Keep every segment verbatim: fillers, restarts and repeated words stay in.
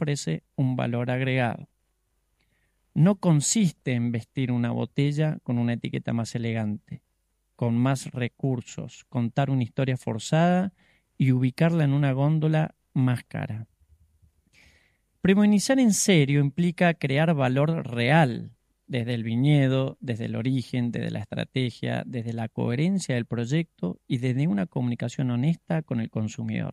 ofrece un valor agregado. No consiste en vestir una botella con una etiqueta más elegante, con más recursos, contar una historia forzada y ubicarla en una góndola más cara. Premiumizar en serio implica crear valor real, desde el viñedo, desde el origen, desde la estrategia, desde la coherencia del proyecto y desde una comunicación honesta con el consumidor.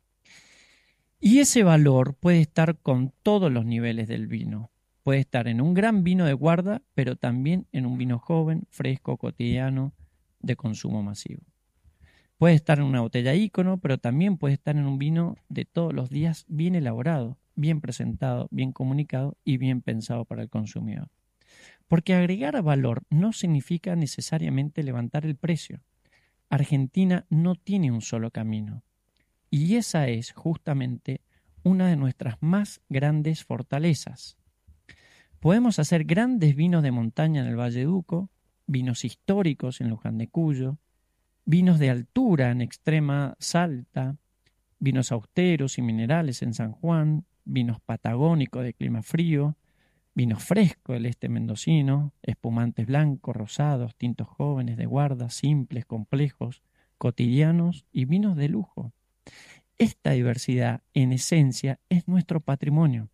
Y ese valor puede estar con todos los niveles del vino. Puede estar en un gran vino de guarda, pero también en un vino joven, fresco, cotidiano, de consumo masivo. Puede estar en una botella ícono, pero también puede estar en un vino de todos los días bien elaborado, bien presentado, bien comunicado y bien pensado para el consumidor. Porque agregar valor no significa necesariamente levantar el precio. Argentina no tiene un solo camino. Y esa es justamente una de nuestras más grandes fortalezas. Podemos hacer grandes vinos de montaña en el Valle Duco, vinos históricos en Luján de Cuyo, vinos de altura en Extrema Salta, vinos austeros y minerales en San Juan, vinos patagónicos de clima frío, vinos frescos del este mendocino, espumantes blancos, rosados, tintos jóvenes de guarda, simples, complejos, cotidianos y vinos de lujo. Esta diversidad, en esencia, es nuestro patrimonio.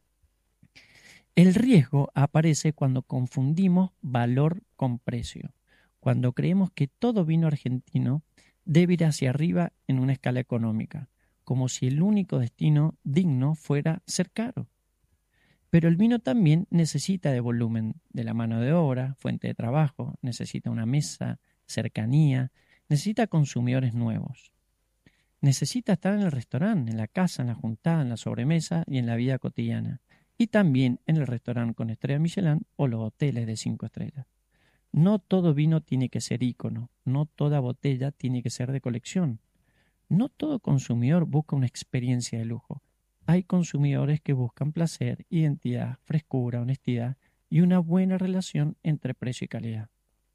El riesgo aparece cuando confundimos valor con precio, cuando creemos que todo vino argentino debe ir hacia arriba en una escala económica, como si el único destino digno fuera ser caro. Pero el vino también necesita de volumen, de la mano de obra, fuente de trabajo, necesita una mesa, cercanía, necesita consumidores nuevos. Necesita estar en el restaurante, en la casa, en la juntada, en la sobremesa y en la vida cotidiana. Y también en el restaurante con estrella Michelin o los hoteles de cinco estrellas. No todo vino tiene que ser ícono, no toda botella tiene que ser de colección. No todo consumidor busca una experiencia de lujo. Hay consumidores que buscan placer, identidad, frescura, honestidad y una buena relación entre precio y calidad.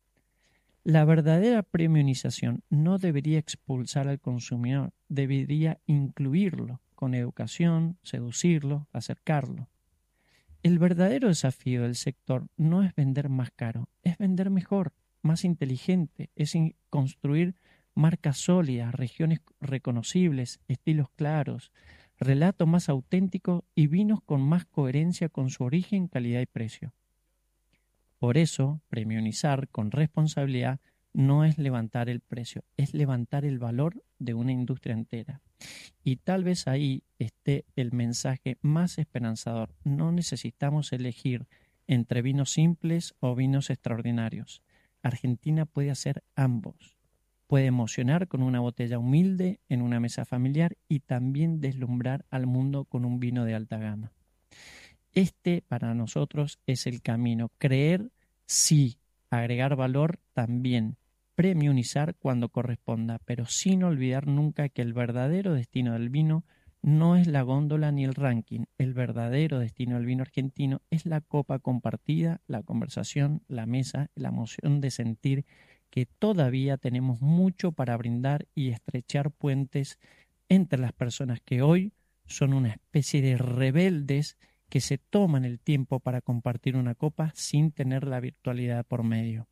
La verdadera premiumización no debería expulsar al consumidor, debería incluirlo con educación, seducirlo, acercarlo. El verdadero desafío del sector no es vender más caro, es vender mejor, más inteligente, es construir marcas sólidas, regiones reconocibles, estilos claros, relatos más auténticos y vinos con más coherencia con su origen, calidad y precio. Por eso, premiumizar con responsabilidad no es levantar el precio, es levantar el valor de una industria entera. Y tal vez ahí esté el mensaje más esperanzador. No necesitamos elegir entre vinos simples o vinos extraordinarios. Argentina puede hacer ambos. Puede emocionar con una botella humilde en una mesa familiar y también deslumbrar al mundo con un vino de alta gama. Este para nosotros es el camino. Creer sí, agregar valor también. Premiumizar cuando corresponda, pero sin olvidar nunca que el verdadero destino del vino no es la góndola ni el ranking. El verdadero destino del vino argentino es la copa compartida, la conversación, la mesa, la emoción de sentir que todavía tenemos mucho para brindar y estrechar puentes entre las personas que hoy son una especie de rebeldes que se toman el tiempo para compartir una copa sin tener la virtualidad por medio.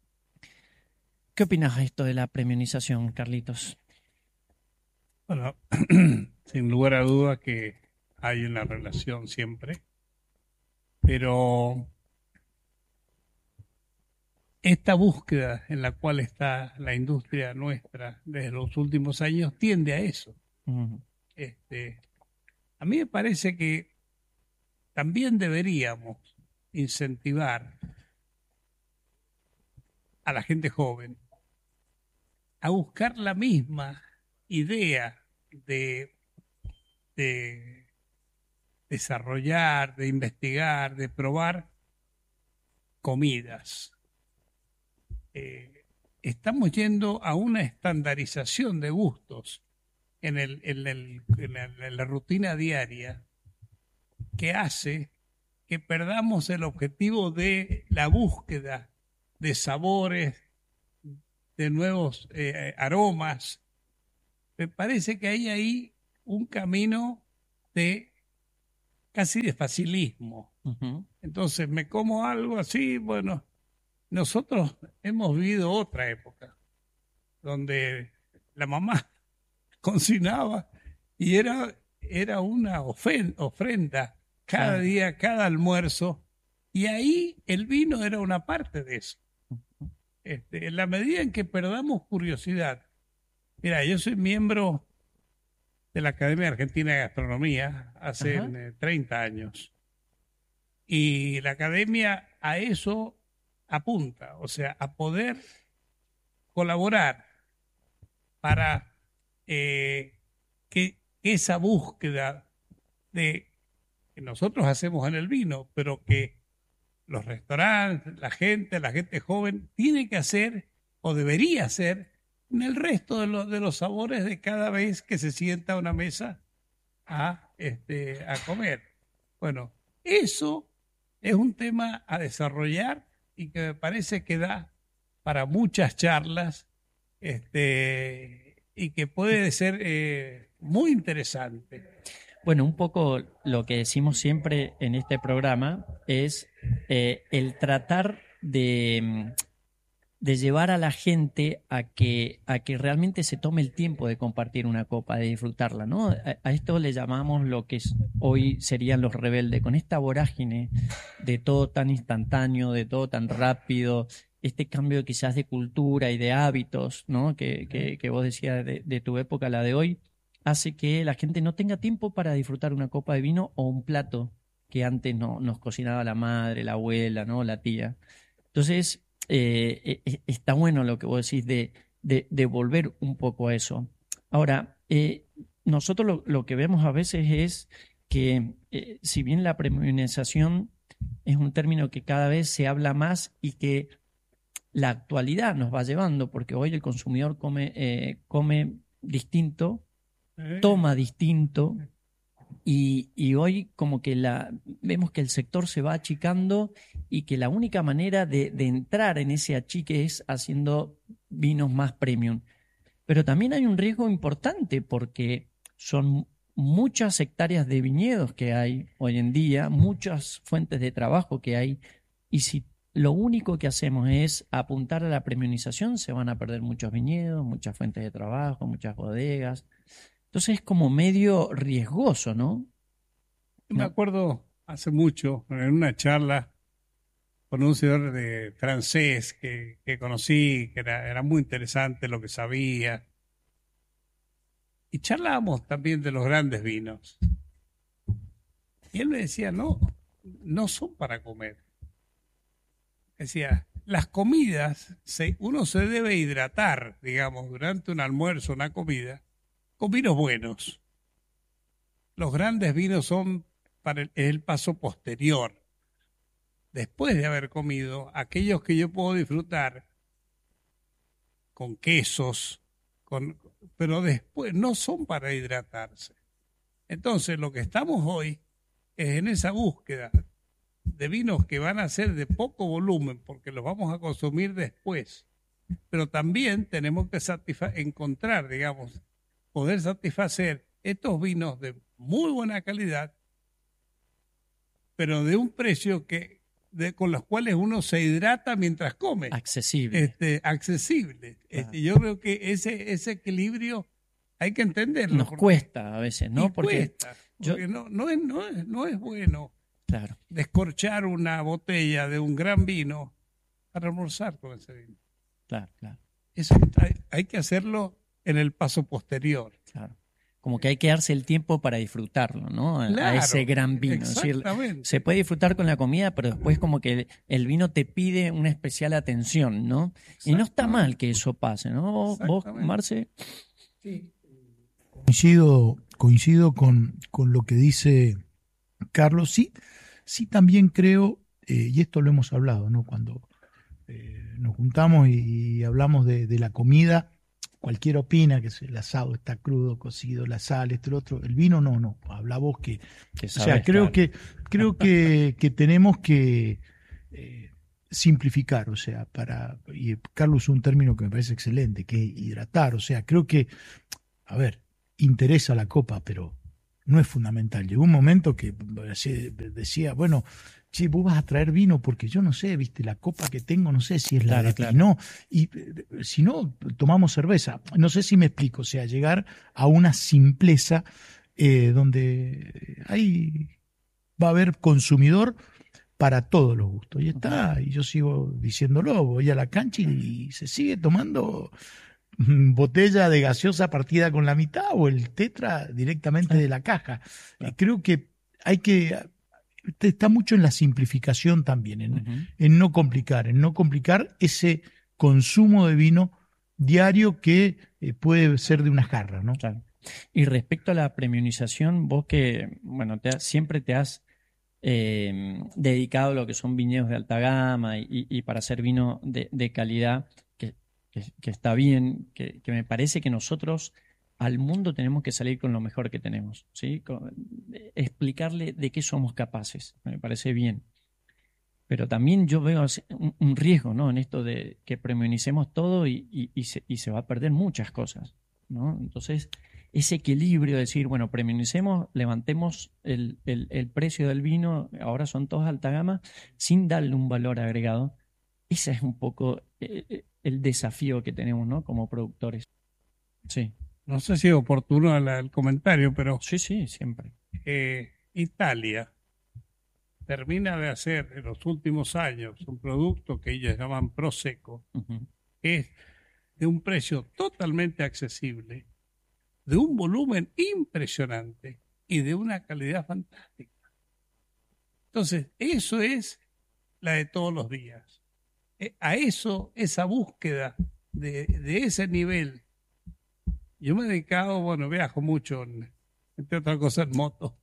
¿Qué opinas de esto de la premiumización, Carlitos? Bueno, sin lugar a dudas que hay una relación siempre, pero esta búsqueda en la cual está la industria nuestra desde los últimos años tiende a eso. Uh-huh. Este, a mí me parece que también deberíamos incentivar a la gente joven a buscar la misma idea de, de desarrollar, de investigar, de probar comidas. Eh, estamos yendo a una estandarización de gustos en, el, en, el, en, el, en la rutina diaria que hace que perdamos el objetivo de la búsqueda de sabores, de nuevos eh, aromas. Me parece que hay ahí un camino de casi de facilismo. Ujú. Entonces me como algo así, bueno, nosotros hemos vivido otra época donde la mamá cocinaba y era, era una ofen- ofrenda cada Claro. día, cada almuerzo, y ahí el vino era una parte de eso. Este, en la medida en que perdamos curiosidad, mira, yo soy miembro de la Academia Argentina de Gastronomía hace Ajá. eh, treinta años, y la academia a eso apunta, o sea, a poder colaborar para eh, que esa búsqueda de que nosotros hacemos en el vino, pero que los restaurantes, la gente, la gente joven, tiene que hacer o debería hacer en el resto de, los de los sabores de cada vez que se sienta a una mesa a, este, a comer. Bueno, eso es un tema a desarrollar y que me parece que da para muchas charlas, este, y que puede ser eh, muy interesante. Bueno, un poco lo que decimos siempre en este programa es eh, el tratar de, mm, de llevar a la gente a que, a que realmente se tome el tiempo de compartir una copa, de disfrutarla, ¿no? A, a esto le llamamos lo que es- hoy serían los rebeldes, con esta vorágine de todo tan instantáneo, de todo tan rápido, este cambio quizás de cultura y de hábitos, ¿no? Que, que, que vos decías de, de tu época a la de hoy, hace que la gente no tenga tiempo para disfrutar una copa de vino o un plato que antes no, nos cocinaba la madre, la abuela, ¿no? La tía. Entonces, eh, eh, está bueno lo que vos decís de, de, de volver un poco a eso. Ahora, eh, nosotros lo, lo que vemos a veces es que eh, si bien la premiumización es un término que cada vez se habla más y que la actualidad nos va llevando, porque hoy el consumidor come, eh, come distinto, ¿Eh? toma distinto, y, y hoy como que la, vemos que el sector se va achicando y que la única manera de, de entrar en ese achique es haciendo vinos más premium. Pero también hay un riesgo importante porque son muchas hectáreas de viñedos que hay hoy en día, muchas fuentes de trabajo que hay, y si lo único que hacemos es apuntar a la premiumización, se van a perder muchos viñedos, muchas fuentes de trabajo, muchas bodegas. Entonces es como medio riesgoso, ¿no? Yo me ¿No? acuerdo hace mucho, en una charla con un señor de francés que, que conocí, que era, era muy interesante lo que sabía, y charlábamos también de los grandes vinos. Y él me decía, no, no son para comer. Decía, las comidas, se, uno se debe hidratar, digamos, durante un almuerzo, una comida, con vinos buenos. Los grandes vinos son para el, el paso posterior. Después de haber comido, aquellos que yo puedo disfrutar con quesos, con, pero después no son para hidratarse. Entonces, lo que estamos hoy es en esa búsqueda de vinos que van a ser de poco volumen, porque los vamos a consumir después. Pero también tenemos que satisfa- encontrar, digamos, poder satisfacer estos vinos de muy buena calidad, pero de un precio que de, con los cuales uno se hidrata mientras come. Accesible. Este, accesible. Claro. Este, yo creo que ese, ese equilibrio hay que entenderlo. Nos porque- cuesta a veces, ¿no? y Porque cuesta, yo- porque no, no, es, no, es, no es bueno claro, descorchar una botella de un gran vino para almorzar con ese vino. claro, claro, Eso hay, hay que hacerlo en el paso posterior. claro. Como que hay que darse el tiempo para disfrutarlo, ¿no? A, a Claro, ese gran vino. Es decir, exactamente. se puede disfrutar con la comida, pero después como que el, el vino te pide una especial atención, ¿no? Y no está mal que eso pase, ¿no? Vos, Exactamente. Marce. Sí. Coincido, coincido con, con lo que dice Carlos. Sí, sí también creo, eh, y esto lo hemos hablado, ¿no? Cuando eh, nos juntamos y, y hablamos de, de la comida, cualquiera opina que el asado está crudo, cocido, la sal, esto, lo otro. El vino no, no. Habla vos que. Que O sea, sabes, creo claro. que, creo que, que tenemos que eh, simplificar, o sea, para. Y Carlos usó un término que me parece excelente, que es hidratar. O sea, creo que, a ver, interesa la copa, pero no es fundamental. Llegó un momento que decía, bueno, che, vos vas a traer vino porque yo no sé, viste, la copa que tengo, no sé si es la Claro, de claro. Pinot, y si no, tomamos cerveza. No sé si me explico, o sea, llegar a una simpleza eh, donde ahí va a haber consumidor para todos los gustos. Y está, y yo sigo diciéndolo, voy a la cancha y, y se sigue tomando botella de gaseosa partida con la mitad o el tetra directamente de la caja. Claro. Creo que hay que, está mucho en la simplificación también, en, Uh-huh. en no complicar, en no complicar ese consumo de vino diario que eh, puede ser de una jarra, ¿no? Claro. Y respecto a la premiumización, vos que, bueno, te has- siempre te has eh, dedicado a lo que son viñedos de alta gama y, y para hacer vino de, de calidad, que, que- que está bien, que, que me parece que nosotros al mundo tenemos que salir con lo mejor que tenemos, ¿sí? Con- eh, explicarle de qué somos capaces, me parece bien. Pero también yo veo así un, un riesgo, ¿no? En esto de que premiumicemos todo y, y- y se, y se va a perder muchas cosas, ¿no? Entonces, ese equilibrio de decir, bueno, premiumicemos, levantemos el, el- el precio del vino, ahora son todos alta gama, sin darle un valor agregado. Ese es un poco eh, eh, el desafío que tenemos, ¿no? Como productores. Sí, No sé si es oportuno el, el comentario, pero sí, sí, siempre. eh, Italia termina de hacer en los últimos años un producto que ellos llaman Prosecco, Ujú. que es de un precio totalmente accesible, de un volumen impresionante y de una calidad fantástica. Entonces, eso es la de todos los días. Eh, A eso, esa búsqueda de, de ese nivel. Yo me he dedicado, bueno, viajo mucho, en- entre otras cosas, en moto.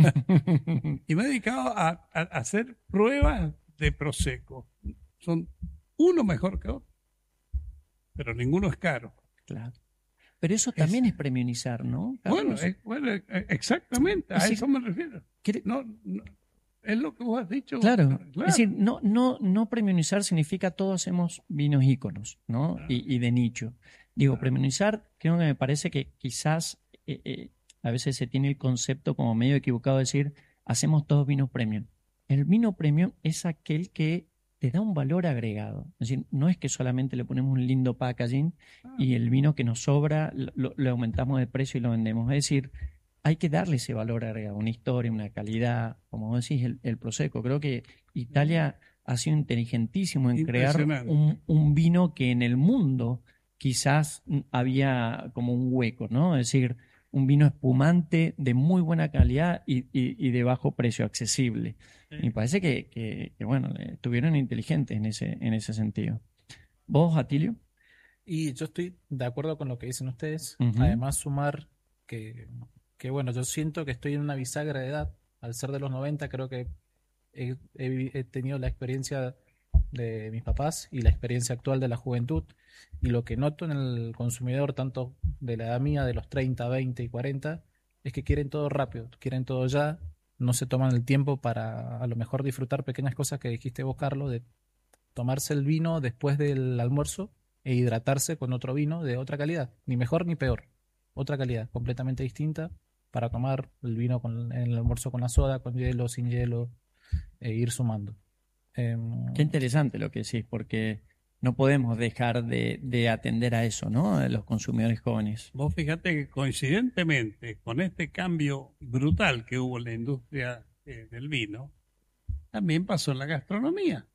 Y me he dedicado a, a- a hacer pruebas de Prosecco. Son uno mejor que otro, pero ninguno es caro. Claro. Pero eso Es- también es premiumizar, ¿no, bueno, Carlos? es- bueno, eh, exactamente, a Es decir, eso me refiero. cre- No, no, es lo que vos has dicho. Claro, Claro. es decir, no, no, no premiumizar significa todos hacemos vinos íconos, ¿no? Y, y de nicho. Digo, premiumizar, creo que me parece que quizás eh, eh, a veces se tiene el concepto como medio equivocado de decir, hacemos todos vinos premium. El vino premium es aquel que te da un valor agregado. Es decir, no es que solamente le ponemos un lindo packaging y el vino que nos sobra lo, lo- lo aumentamos de precio y lo vendemos. Es decir, hay que darle ese valor agregado, una historia, una calidad, como vos decís, el, el Prosecco. Creo que Italia ha sido inteligentísimo en crear Impresionante. un, un vino que en el mundo quizás mm, había como un hueco, ¿no? Es decir, un vino espumante de muy buena calidad y, y- y de bajo precio, accesible. Y me parece que, que- que, bueno, eh, estuvieron inteligentes en ese, en ese sentido. ¿Vos, Atilio? Y yo estoy de acuerdo con lo que dicen ustedes. Ujú. Además, sumar que, que, bueno, yo siento que estoy en una bisagra de edad. Al ser de los noventa, creo que he, he- he tenido la experiencia de mis papás y la experiencia actual de la juventud. Y lo que noto en el consumidor, tanto de la edad mía, de los treinta, veinte y cuarenta, es que quieren todo rápido, quieren todo ya. No se toman el tiempo para a lo mejor disfrutar pequeñas cosas que dijiste vos, Carlos, de tomarse el vino después del almuerzo e hidratarse con otro vino de otra calidad, ni mejor ni peor, otra calidad completamente distinta para tomar el vino con, en el almuerzo con la soda, con hielo, sin hielo, e ir sumando. Em, Qué interesante lo que decís, porque no podemos dejar de, de atender a eso, ¿no? A los consumidores jóvenes. Vos fíjate que coincidentemente con este cambio brutal que hubo en la industria eh, del vino, también pasó en la gastronomía.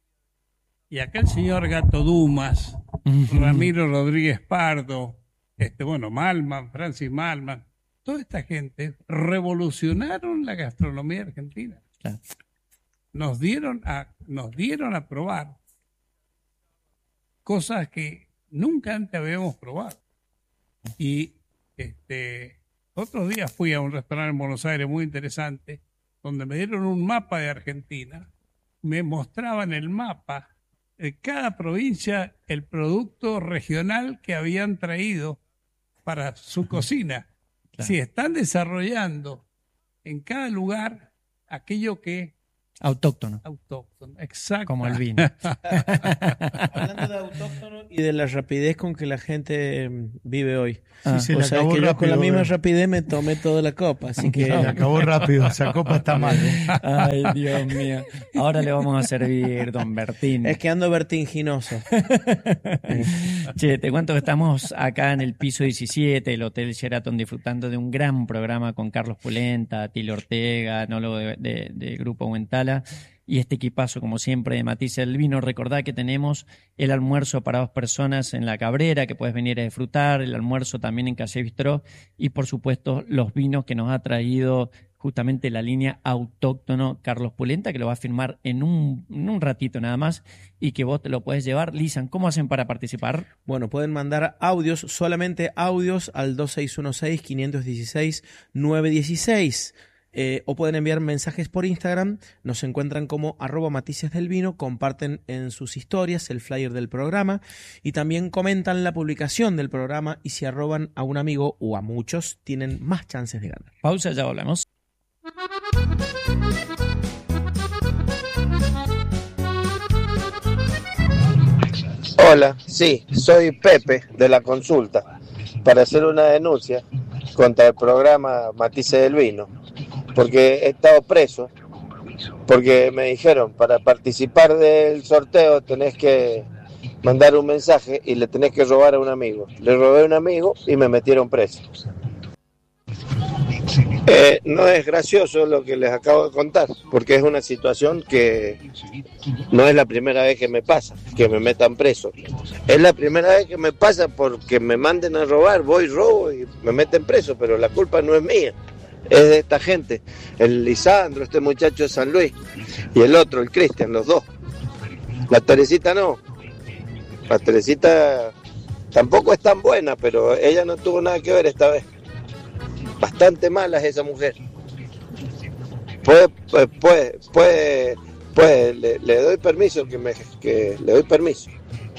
Y acá el señor Gato Dumas, Ramiro Rodríguez Pardo, este, bueno, Malman, Francis Malman, toda esta gente revolucionaron la gastronomía argentina. Claro. Nos dieron a, nos dieron a probar cosas que nunca antes habíamos probado. Y este, otros días fui a un restaurante en Buenos Aires muy interesante, donde me dieron un mapa de Argentina, me mostraban el mapa de cada provincia, el producto regional que habían traído para su cocina. Claro. Si están desarrollando en cada lugar aquello que Autóctono, autóctono. Exacto. como el vino. Hablando de autóctono y de la rapidez con que la gente mm, vive hoy. Ah, Sí, se O le sea, acabó que yo con la rápido, misma eh. rapidez me tomé toda la copa, así que... Se le acabó rápido, esa copa está mal. ¿eh? Ay, Dios mío. Ahora le vamos a servir, don Bertín. Es que ando vertiginoso. Che, te cuento que estamos acá en el piso diecisiete, el Hotel Sheraton, disfrutando de un gran programa con Carlos Pulenta, Tilio Ortega, enólogo de, de, de Grupo Huentala, y este equipazo, como siempre, de Matices del Vino. Recordá que tenemos el almuerzo para dos personas en La Cabrera, que puedes venir a disfrutar, el almuerzo también en Calle Bistró, y por supuesto los vinos que nos ha traído justamente la línea autóctono Carlos Pulenta, que lo va a firmar en un, en un ratito nada más, y que vos te lo puedes llevar. Lisan, ¿cómo hacen para participar? Bueno, pueden mandar audios, solamente audios al dos seis uno seis, cinco uno seis, nueve uno seis. Eh, o pueden enviar mensajes por Instagram, nos encuentran como arroba matices del vino, comparten en sus historias el flyer del programa y también comentan la publicación del programa, y si arroban a un amigo o a muchos tienen más chances de ganar. Pausa, ya volvemos. Hola, sí, soy Pepe de la consulta para hacer una denuncia contra el programa Matices del Vino, porque he estado preso, porque me dijeron para participar del sorteo tenés que mandar un mensaje y le tenés que robar a un amigo. Le robé a un amigo y me metieron preso. Eh, no es gracioso lo que les acabo de contar, porque es una situación que no es la primera vez que me pasa, que me metan preso. Es la primera vez que me pasa porque me manden a robar, voy, robo y me meten preso, pero la culpa no es mía, es de esta gente. El Lisandro, este muchacho de San Luis, y el otro, el Cristian, los dos. La Teresita no. La Teresita tampoco es tan buena, pero ella no tuvo nada que ver esta vez. Bastante mala es esa mujer. Puede, puede, puede, puede, puede le, le doy permiso que me, que le doy permiso.